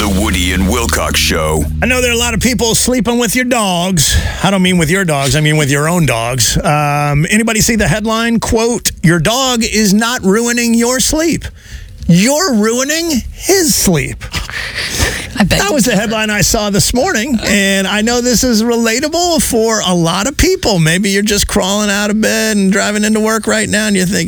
The Woody and Wilcox Show. I know there are a lot of people sleeping with your dogs. I don't mean with your dogs. I mean with your own dogs. Anybody see the headline? Quote, your dog is not ruining your sleep. You're ruining his sleep. I bet That was the headline I saw this morning, and I know this is relatable for a lot of people. Maybe you're just crawling out of bed and driving into work right now, and you're thinking,